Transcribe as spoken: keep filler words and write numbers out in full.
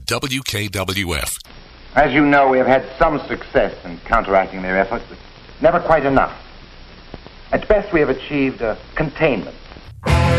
W K W F. As you know, we have had some success in counteracting their efforts, but never quite enough. At best, we have achieved uh, containment.